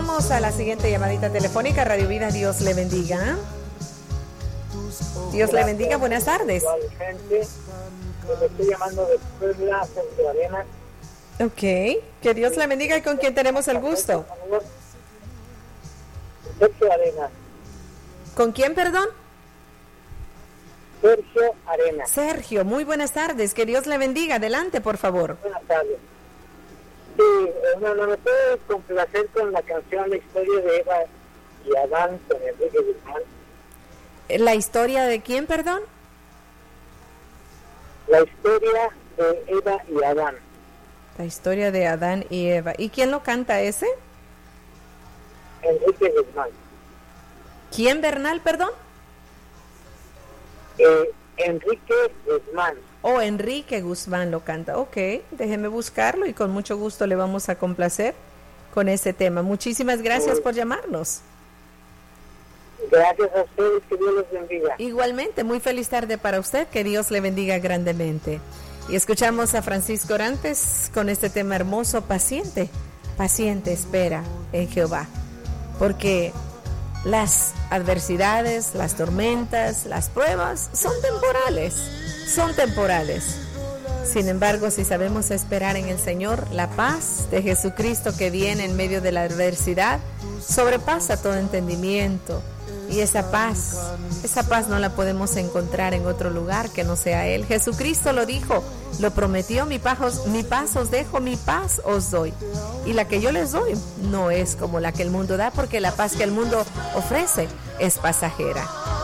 Vamos a la siguiente llamadita telefónica. Radio Vida, Dios le bendiga. Dios le bendiga, buenas tardes. Gente, me estoy llamando de Puebla, Sergio Arenas. Ok, que Dios le bendiga. ¿Y con quién tenemos el gusto? Sergio Arenas. ¿Con quién, perdón? Sergio Arenas. Sergio, muy buenas tardes. Que Dios le bendiga. Adelante, por favor. Buenas tardes. Sí, no me puedes complacer con la canción La historia de Eva y Adán con Enrique Guzmán. ¿La historia de quién, perdón? La historia de Eva y Adán. La historia de Adán y Eva. ¿Y quién lo canta ese? Enrique Guzmán. ¿Quién, Bernal, perdón? Enrique Guzmán. Oh, Enrique Guzmán lo canta. Ok, déjeme buscarlo y con mucho gusto le vamos a complacer con ese tema. Muchísimas gracias por llamarnos. Gracias a ustedes, que Dios les bendiga. Igualmente, muy feliz tarde para usted, que Dios le bendiga grandemente. Y escuchamos a Francisco Orantes con este tema hermoso, paciente, paciente espera en Jehová, porque las adversidades, las tormentas, las pruebas son temporales. Sin embargo, si sabemos esperar en el Señor, la paz de Jesucristo que viene en medio de la adversidad sobrepasa todo entendimiento. Y esa paz no la podemos encontrar en otro lugar que no sea Él. Jesucristo lo dijo, lo prometió, mi paz os dejo, mi paz os doy. Y la que yo les doy no es como la que el mundo da, porque la paz que el mundo ofrece es pasajera.